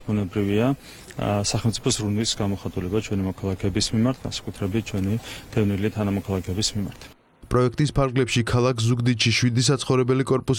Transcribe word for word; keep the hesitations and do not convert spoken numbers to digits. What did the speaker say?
ბუნებრივია სახელმწიფოს რუნის გამოხატულება ჩვენი მოქალაქეების მიმართ, განსაკუთრებით ჩვენი დევნილი თანამოქალაქეების მიმართ. პროექტის ფარგლებში ქალაქ ზუგდიდში შვიდი საცხოვრებელი კორპუსი